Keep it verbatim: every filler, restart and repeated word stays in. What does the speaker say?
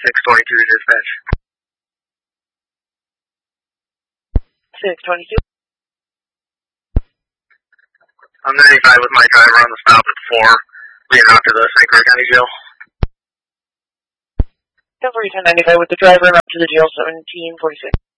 six twenty-two to dispatch. six twenty-two. I'm ninety-five with my driver on the stop at four, leading out to the Saint Clair County Jail. ten forty-two ninety-five with the driver up to the jail, seventeen forty-six.